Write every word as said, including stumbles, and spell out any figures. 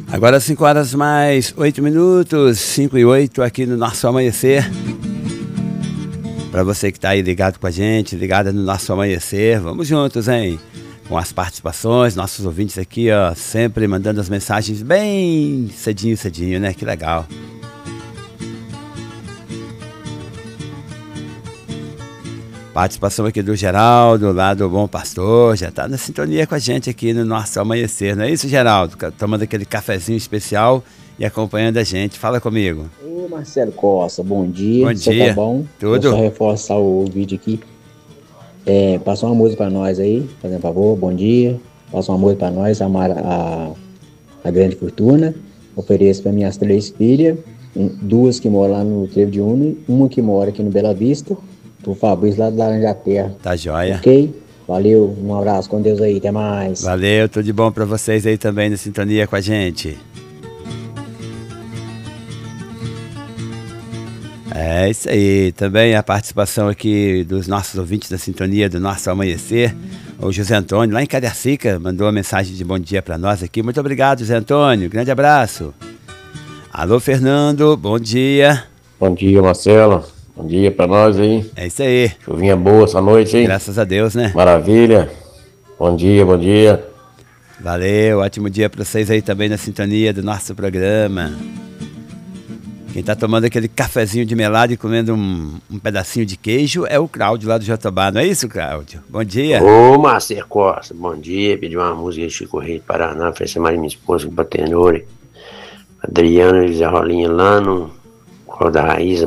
Agora cinco horas mais oito minutos, cinco e oito aqui no nosso amanhecer. Para você que está aí ligado com a gente, ligada no nosso amanhecer, vamos juntos, hein? Com as participações, nossos ouvintes aqui, ó, sempre mandando as mensagens bem cedinho, cedinho, né? Que legal. Participação aqui do Geraldo, lá do Bom Pastor, já está na sintonia com a gente aqui no nosso amanhecer, não é isso, Geraldo? Tomando aquele cafezinho especial e acompanhando a gente. Fala comigo. Ô Marcelo Costa, bom dia. Bom Você dia. tá bom? Tudo? Vou só reforçar o vídeo aqui. É, passa uma música para nós aí, fazendo favor, bom dia. Passa uma música para nós, amar a, a grande fortuna. Ofereço para minhas três filhas, um, duas que moram lá no Trevo de Uno, uma que mora aqui no Bela Vista. O Fabrício lá de Laranja Terra. Tá joia. Ok? Valeu, um abraço com Deus aí, até mais. Valeu, tudo de bom pra vocês aí também na sintonia com a gente. É isso aí, também a participação aqui dos nossos ouvintes da sintonia do nosso amanhecer. O José Antônio, lá em Cariacica, mandou uma mensagem de bom dia pra nós aqui. Muito obrigado, José Antônio, grande abraço. Alô, Fernando, bom dia. Bom dia, Marcelo. Bom dia pra nós aí. É isso aí. Chuvinha boa essa noite, hein? Graças a Deus, né? Maravilha. Bom dia, bom dia. Valeu, ótimo dia pra vocês aí também na sintonia do nosso programa. Quem tá tomando aquele cafezinho de melado e comendo um, um pedacinho de queijo é o Cláudio lá do Jatobá, não é isso, Cláudio? Bom dia. Ô, Marcelo Costa, bom dia. Pedi uma música de Chico Rei do Paraná, oferecer mais minha esposa, Batenore, Adriana e Zé Rolinha lá no Cor da Raiz.